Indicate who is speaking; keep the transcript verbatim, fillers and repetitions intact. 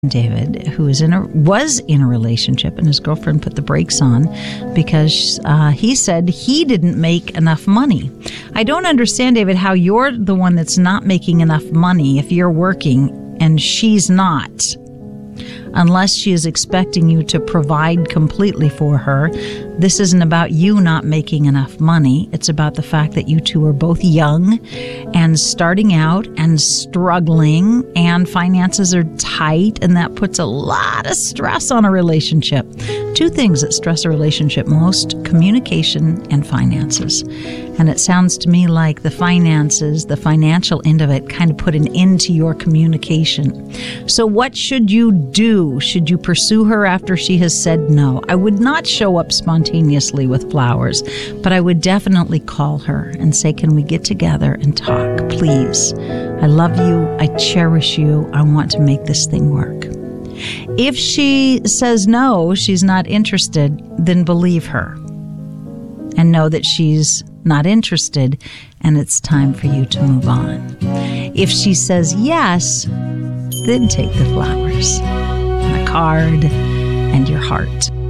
Speaker 1: David, who is in a was in a relationship, and his girlfriend put the brakes on because uh, he said he didn't make enough money. I don't understand, David, how you're the one that's not making enough money if you're working and she's not, unless she is expecting you to provide completely for her. This isn't about you not making enough money. It's about the fact that you two are both young and starting out and struggling, and finances are tight, and that puts a lot of stress on a relationship. Two things that stress a relationship most: communication and finances. And it sounds to me like the finances, the financial end of it, kind of put an end to your communication. So what should you do? Should you pursue her after she has said no? I would not show up spontaneously with flowers, but I would definitely call her and say, can we get together and talk, please? I love you. I cherish you. I want to make this thing work. If she says no, she's not interested, then believe her and know that she's not interested and it's time for you to move on. If she says yes, then take the flowers and a card and your heart.